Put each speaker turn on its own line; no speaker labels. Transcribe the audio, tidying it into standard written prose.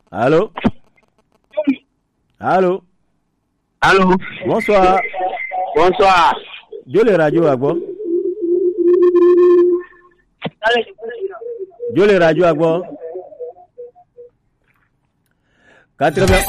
Allô? Allô?
Allô?
Bonsoir.
Bonsoir.
Dieu les radios à quoi? Dieu les radios à quoi? 80